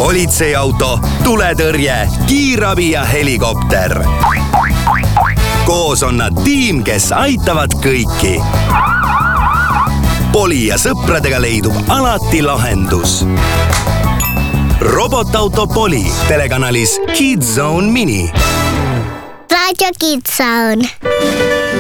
politseiauto, tuletõrje, kiirabi ja helikopter. Koos on nad tiim, kes aitavad kõiki. Poli ja sõpradega leidub alati lahendus. Robotauto Poli telekanalis Kids Zone Mini. Raadio Kids Zone.